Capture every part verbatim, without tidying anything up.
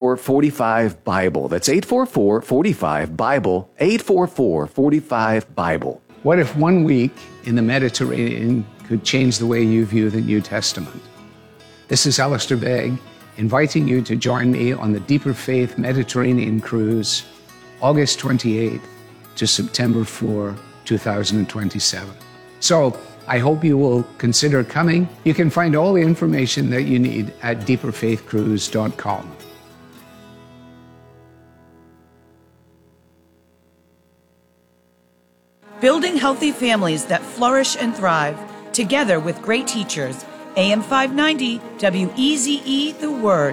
four four five Bible. That's eight four four, four five, Bible, eight four four, four five, Bible. What if one week in the Mediterranean could change the way you view the New Testament? This is Alistair Begg, inviting you to join me on the Deeper Faith Mediterranean Cruise, August twenty-eighth to September fourth, two thousand twenty-seven. So, I hope you will consider coming. You can find all the information that you need at deeper faith cruise dot com. Building healthy families that flourish and thrive, together with great teachers. A M five ninety, W E Z E, The Word.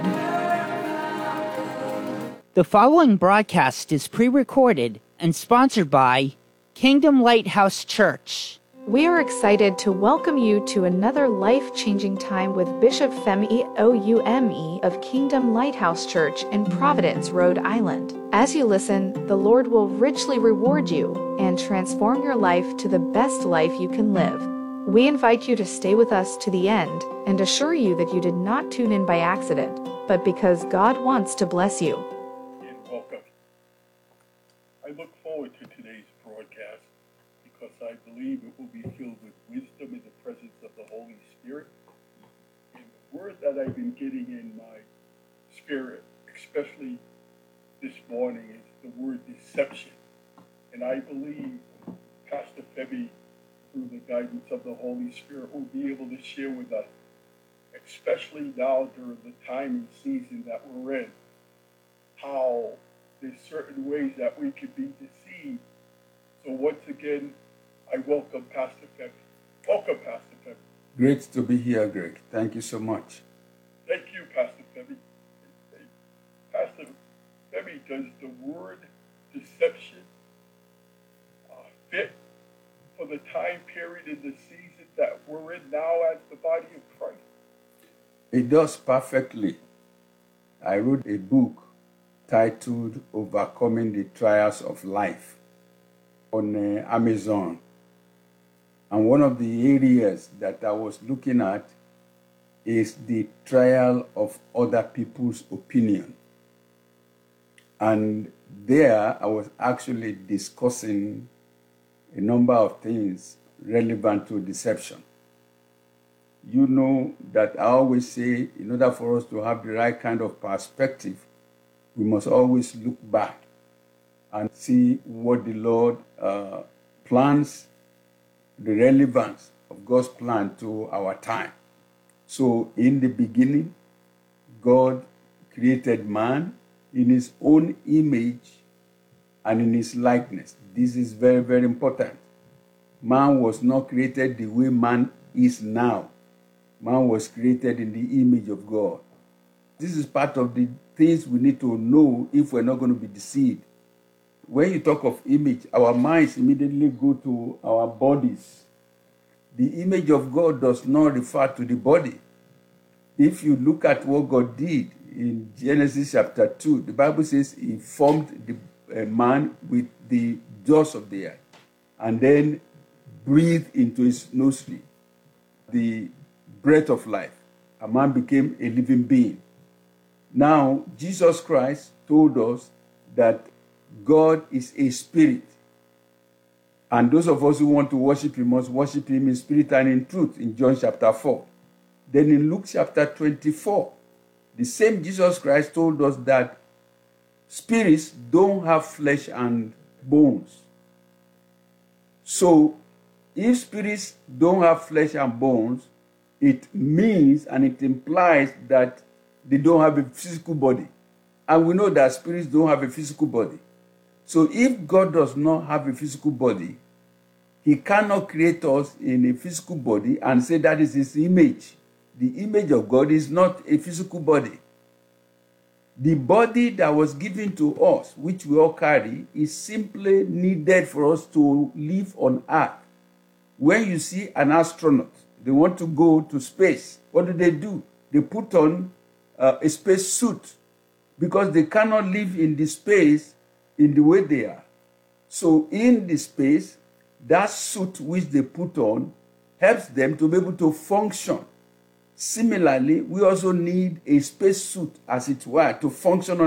The following broadcast is pre-recorded and sponsored by Kingdom Lighthouse Church. We are excited to welcome you to another life-changing time with Bishop Femi Oume of Kingdom Lighthouse Church in Providence, Rhode Island. As you listen, the Lord will richly reward you and transform your life to the best life you can live. We invite you to stay with us to the end and assure you that you did not tune in by accident, but because God wants to bless you. And welcome. I look forward to today's broadcast because I believe it will be filled with wisdom in the presence of the Holy Spirit. And the word that I've been getting in my spirit, especially this morning, is the word deception. And I believe Pastor Femi, through the guidance of the Holy Spirit, will be able to share with us, especially now during the time and season that we're in, how there's certain ways that we can be deceived. So once again, I welcome Pastor Femi. Welcome, Pastor Femi. Great to be here, Greg. Thank you so much. Thank you, Pastor Femi. Pastor Femi, does the word deception uh, fit for the time period in the season that we're in now as the body of Christ? It does perfectly. I wrote a book titled Overcoming the Trials of Life on uh, Amazon. And one of the areas that I was looking at is the trial of other people's opinion. And there I was actually discussing a number of things relevant to deception. You know that I always say, in order for us to have the right kind of perspective, we must always look back and see what the Lord uh, plans, the relevance of God's plan to our time. So in the beginning, God created man in his own image and in his likeness. This is very, very important. Man was not created the way man is now. Man was created in the image of God. This is part of the things we need to know if we're not going to be deceived. When you talk of image, our minds immediately go to our bodies. The image of God does not refer to the body. If you look at what God did in Genesis chapter two, the Bible says he formed the uh, man with the dust of the earth and then breathed into his nostril the breath of life. A man became a living being. Now, Jesus Christ told us that God is a spirit. And those of us who want to worship him must worship him in spirit and in truth, in John chapter four. Then in Luke chapter twenty-four, the same Jesus Christ told us that spirits don't have flesh and bones. So, if spirits don't have flesh and bones, it means and it implies that they don't have a physical body. And we know that spirits don't have a physical body. So if God does not have a physical body, he cannot create us in a physical body and say that is his image. The image of God is not a physical body. The body that was given to us, which we all carry, is simply needed for us to live on earth. When you see an astronaut, they want to go to space. What do they do? They put on uh, a space suit because they cannot live in the space in the way they are. So in the space, that suit which they put on helps them to be able to function. Similarly, we also need a space suit, as it were, to function on